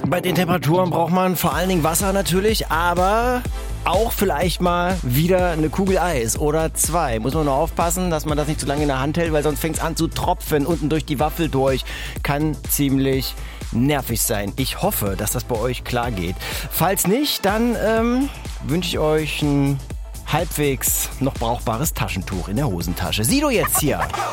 Bei den Temperaturen braucht man vor allen Dingen Wasser natürlich, aber auch vielleicht mal wieder eine Kugel Eis oder 2. Muss man nur aufpassen, dass man das nicht zu lange in der Hand hält, weil sonst fängt es an zu tropfen unten durch die Waffel durch. Kann ziemlich nervig sein. Ich hoffe, dass das bei euch klar geht. Falls nicht, dann wünsche ich euch ein halbwegs noch brauchbares Taschentuch in der Hosentasche. Sido jetzt hier.